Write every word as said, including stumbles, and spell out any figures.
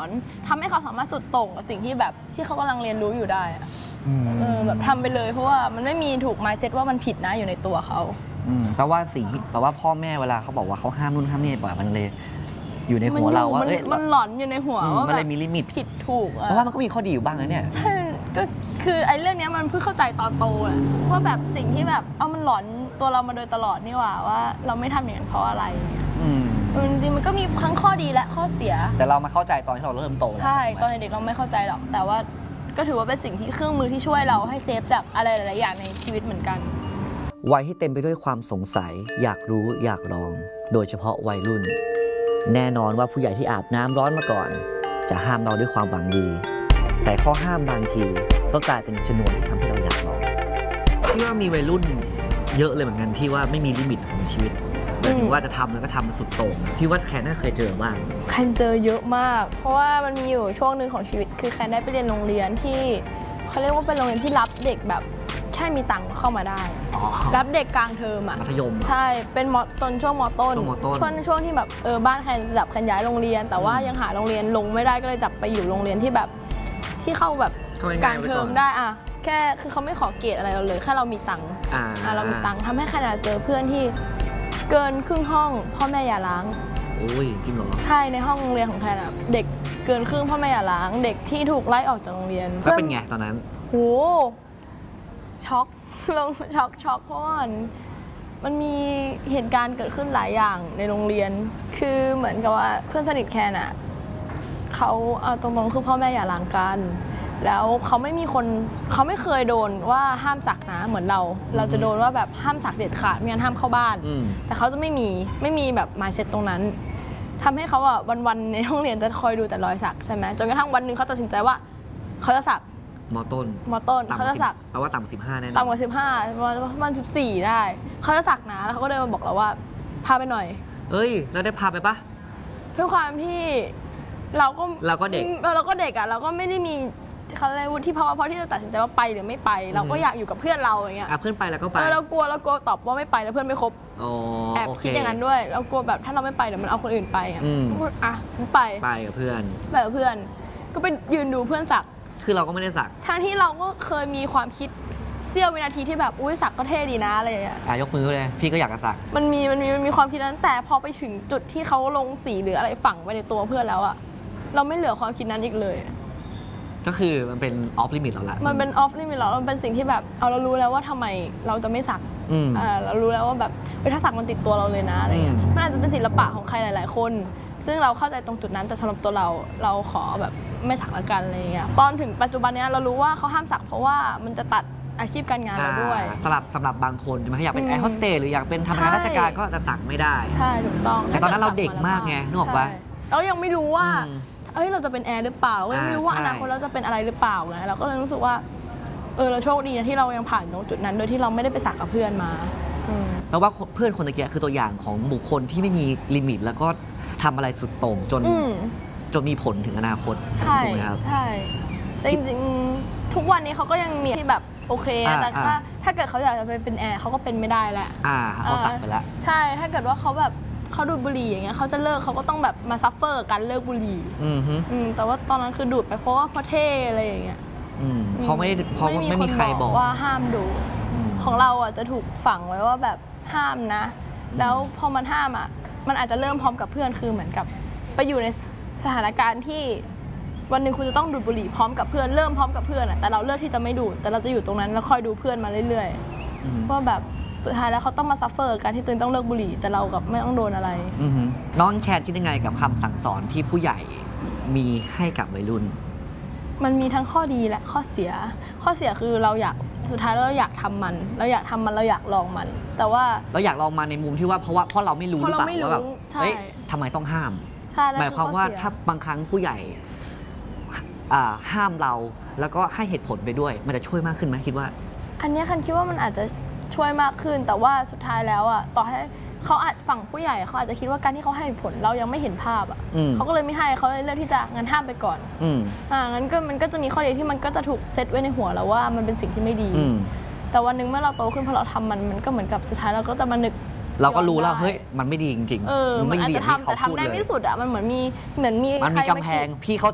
อนทำให้เขาสามารถสุดโต่งกับสิ่งที่แบบที่เขากำลังเรียนรู้อยู่ได้เออแบบทำไปเลยเพราะว่ามันไม่มีถูก mindset ว่ามันผิดนะอยู่ในตัวเขาแปลว่าสิ่งแปลว่าพ่อแม่เวลาเขาบอกว่าเขาห้ามนู่นห้ามนี่ปล่อยมันเลยอยู่ในหัวเราว่าเอ้ยมันหลอนอยู่ในหัวว่ามันเลยมีลิมิตผิดถูกเพราะว่ามันก็มีข้อดีอยู่บ้างนะเนี่ยใช่ก็คือไอ้เรื่องนี้มันเพิ่งเข้าใจตอนโตแหละว่าแบบสิ่งที่แบบเอามันหลอนตัวเรามาโดยตลอดนี่หว่าว่าเราไม่ทำอย่างนั้นเพราะอะไรจริงๆมันก็มีทั้งข้อดีและข้อเสียแต่เรามาเข้าใจตอนที่เราเริ่มโตใช่ตอนเด็กเราไม่เข้าใจหรอกแต่ว่าก็ถือว่าเป็นสิ่งที่เครื่องมือที่ช่วยเราให้เซฟจากอะไรหลายๆอย่างในชีวิตเหมือนกันวัยที่เต็มไปด้วยความสงสัยอยากรู้อยากลองโดยเฉพาะวัยรุ่นแน่นอนว่าผู้ใหญ่ที่อาบน้ำร้อนมาก่อนจะห้ามเราด้วยความหวังดีแต่ข้อห้ามบางทีก็กลายเป็นชนวนที่ทำให้เราอยากลองพี่ว่ามีวัยรุ่นเยอะเลยเหมือนกันที่ว่าไม่มีลิมิตของชีวิตหมายถึงว่าจะทำแล้วก็ทำมาสุดโต่งพี่ว่าแคนน่าเคยเจอบ้างแคนเจอเยอะมากเพราะว่ามันมีอยู่ช่วงหนึ่งของชีวิตคือแคนได้ไปเรียนโรงเรียนที่เขาเรียกว่าเป็นโรงเรียนที่รับเด็กแบบแค่มีตังค์เข้ามาได้รับเด็กกลางเทอมอ่ะมัธยมใช่เป็นมต้นช่วงมต้นช่วงช่วงที่แบบเออบ้านแคนจับแคนย้ายโรงเรียนแต่ว่ายังหาโรงเรียนลงไม่ได้ก็เลยจับไปอยู่โรงเรียนที่แบบที่เข้าแบบกลางเทอมได้อ่ะแค่คือเขาไม่ขอเกรดอะไรเราเลยแค่เรามีตังค์อ่าเรามีตังค์ทำให้แคนเจอเพื่อนที่เกินครึ่งห้องพ่อแม่อย่าล้างโอ้ยจริงเหรอใช่ในห้องโรงเรียนของแคนอะเด็กเกินครึ่งพ่อแม่อย่าล้างเด็กที่ถูกไล่ออกจากโรงเรียนแล้วเป็นไงตอนนั้นโหช็อกลงช็อกช็อกเพราะว่ามันมีเหตุการณ์เกิดขึ้นหลายอย่างในโรงเรียนคือเหมือนกับว่าเพื่อนสนิทแคนอะเขาเอาตรงๆคือพ่อแม่อย่าล้างกันแล้วเขาไม่มีคนเขาไม่เคยโดนว่าห้ามสักนะเหมือนเราเราจะโดนว่าแบบห้ามสักเด็ดขาดไม่งั้นห้ามเข้าบ้านแต่เขาจะไม่มีไม่มีแบบมายเซ็ตตรงนั้นทำให้เขาอะวันๆในห้องเรียนจะคอยดูแต่รอยสักใช่ไหมจนกระทั่งวันหนึ่งเขาตัดสินใจว่าเขาจะสักมอต้นมอต้นเขาจะสักแปลว่าต่ำกว่าสิบห้าแน่นอนต่ำกว่าสิบห้าประมาณสิบสี่ได้เขาจะสักนะแล้วเขาก็เดินมาบอกเราว่าพาไปหน่อยเอ้ยเราได้พาไปปะด้วยความที่เราก็เราก็เด็กเราก็เด็กอะเราก็ไม่ได้มีเขาเลยวุฒิภาวะพอที่จะตัดสินใจว่าไปหรือไม่ไปเราก็อยากอยู่กับเพื่อนเราอย่างเงี้ยเพื่อนไปแล้วก็ไปเรากลัวเรากลัวตอบว่าไม่ไปแล้วเพื่อนไม่คบแอบคิดอย่างนั้นด้วยเรากลัวแบบถ้าเราไม่ไปเดี๋ยวมันเอาคนอื่นไปอ่ะอ่ะไปไปกับเพื่อนไปกับเพื่อนก็ไปยืนดูเพื่อนสักคือเราก็ไม่ได้สักทั้งที่เราก็เคยมีความคิดเสี้ยววินาทีที่แบบอุ้ยสักก็เท่ดีนะอะไรอย่างเงี้ยอ่ะยกมือเลยพี่ก็อยากจะสักมันมีมันมีมันมีความคิดนั้นแต่พอไปถึงจุดที่เขาลงสีหรืออะไรฝังไว้ในตัวเพื่อนแล้วอ่ะเราไม่เหลือความคิดนั้นอีกเลยก็คือมันเป็นออฟลิมิตเราละมันเป็นออฟลิมิตเรามันเป็นสิ่งที่แบบเอาเรารู้แล้วว่าทำไมเราจะไม่สักอ่าเรารู้แล้วว่าแบบถ้าสักมันติดตัวเราเลยนะอะไรเงี้ยมันอาจจะเป็นศิลปะของใครหลายๆคนซึ่งเราเข้าใจตรงจุดนั้นแต่สำหรับตัวเราเราขอแบบไม่สักละกันอะไรเงี้ยตอนถึงปัจจุบันนี้เรารู้ว่าเขาห้ามสักเพราะว่ามันจะตัดอาชีพการงานเราด้วยสำหรับสำหรับบางคนใช่ไหมอยากเป็นแอร์โฮสเตสหรืออยากเป็นทำงานราชการก็จะสักไม่ได้ใช่ถูกต้องแต่ตอนนั้นเราเด็กมากไงนึกออกปะเรายังไม่รู้ว่าเอ้ยเราจะเป็นแอร์หรือเปล่าเราไม่รู้ว่าอนาคตเราจะเป็นอะไรหรือเปล่าไงเราก็เลยรู้สึกว่าเออเราโชคดีนะที่เรายังผ่านตรงจุดนั้นโดยที่เราไม่ได้ไปสักกับเพื่อนมาแปลว่าเพื่อนคนตะเกียคือตัวอย่างของบุคคลที่ไม่มีลิมิตแล้วก็ทำอะไรสุดโต่งจนจนมีผลถึงอนาคตถูกไหมครับใช่แต่จริงๆทุกวันนี้เขาก็ยังมีที่แบบโอเคแต่ถ้าถ้าเกิดเขาอยากจะไปเป็นแอร์เขาก็เป็นไม่ได้แหละอ่าเขาสักไปแล้วใช่ถ้าเกิดว่าเขาแบบเขาดูดบุหรี่อย่างเงี้ยเขาจะเลิกเขาก็ต้องแบบมาซัฟเฟอร์กันเลิกบุหรี่อืมอืมแต่ว่าตอนนั้นคือดูดไปเพราะว่าเพราะเท่อะไรอย่างเงี้ยอืมเพราะไม่เพราะไม่มีใครบอกว่าห้ามดูของเราอ่ะจะถูกฝังไว้ว่าแบบห้ามนะแล้วพอมันห้ามอ่ะมันอาจจะเริ่มพร้อมกับเพื่อนคือเหมือนกับไปอยู่ในสถานการณ์ที่วันหนึ่งคุณจะต้องดูดบุหรี่พร้อมกับเพื่อนเริ่มพร้อมกับเพื่อนอ่ะแต่เราเลือกที่จะไม่ดูดแต่เราจะอยู่ตรงนั้นแล้วคอยดูเพื่อนมาเรื่อยๆว่าแบบสุดท้ายแล้วเขาต้องมาซัฟเฟอร์การที่ตัวเองต้องเลิกบุหรี่แต่เรากับไม่ต้องโดนอะไรน้องแคนคิดยังไงกับคำสั่งสอนที่ผู้ใหญ่มีให้กับวัยรุ่นมันมีทั้งข้อดีและข้อเสียข้อเสียคือเราอยากสุดท้ายเราอยากทำมันเราอยากทำมันเราอยากลองมัน แต่ว่าเราอยากลองมันในมุมที่ว่าเพราะว่าเพราะเราไม่รู้หรือเปล่าว่าแบบเฮ้ยทำไมต้องห้ามหมายความว่าถ้าบางครั้งผู้ใหญ่ห้ามเราแล้วก็ให้เหตุผลไปด้วยมันจะช่วยมากขึ้นไหมคิดว่าอันนี้คันคิดว่ามันอาจจะช่วยมากขึ้นแต่ว่าสุดท้ายแล้วอ่ะต่อให้เขาอาจฝั่งผู้ใหญ่เขาอาจจะคิดว่าการที่เขาให้ผลเรายังไม่เห็นภาพอ่ะเขาก็เลยไม่ให้เขาเลยเลือกที่จะงั้นห้ามไปก่อนอ่างั้นก็มันก็จะมีข้อดีที่มันก็จะถูกเซตไว้ในหัวเราว่ามันเป็นสิ่งที่ไม่ดีแต่วันหนึ่งเมื่อเราโตขึ้นพอเราทำมันมันก็เหมือนกับสุดท้ายเราก็จะมานึกเราก็รู้แล้วเฮ้ยมันไม่ดีจริงๆเออมันอาจจะทำแต่ทำได้ไม่สุดอ่ะมันเหมือนมีเหมือนมีมันมีกำแพงพี่เข้า